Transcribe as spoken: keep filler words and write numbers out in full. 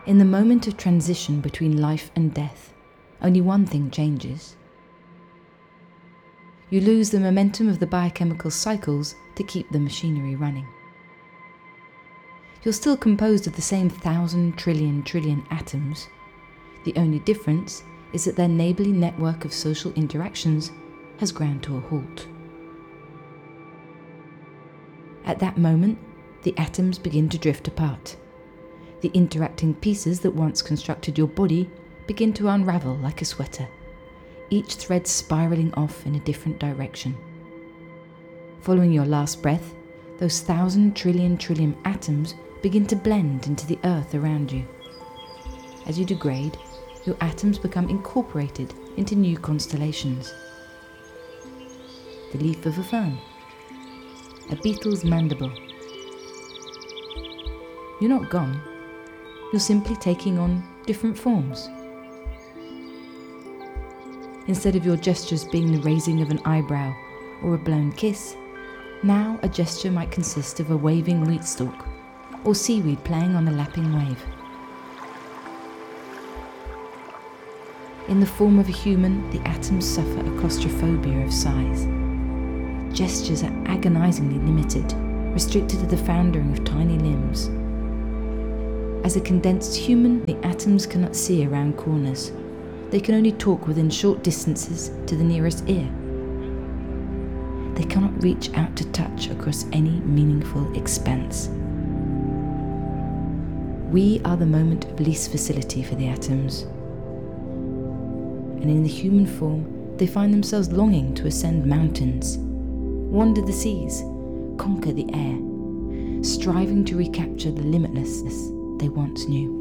In the moment of transition between life and death, only one thing changes. You lose the momentum of the biochemical cycles to keep the machinery running. You're still composed of the same thousand trillion trillion atoms. The only difference is that their neighbourly network of social interactions has ground to a halt. At that moment, the atoms begin to drift apart. The interacting pieces that once constructed your body begin to unravel like a sweater, each thread spiralling off in a different direction. Following your last breath, those thousand trillion trillion atoms begin to blend into the earth around you. As you degrade, your atoms become incorporated into new constellations. The leaf of a fern, a beetle's mandible. You're not gone, you're simply taking on different forms. Instead of your gestures being the raising of an eyebrow or a blown kiss, now a gesture might consist of a waving wheat stalk or seaweed playing on a lapping wave. In the form of a human, the atoms suffer a claustrophobia of size. Gestures are agonizingly limited, restricted to the foundering of tiny limbs. As a condensed human, the atoms cannot see around corners. They can only talk within short distances to the nearest ear. They cannot reach out to touch across any meaningful expanse. We are the moment of least facility for the atoms. And in the human form, they find themselves longing to ascend mountains, wander the seas, conquer the air, striving to recapture the limitlessness they once knew.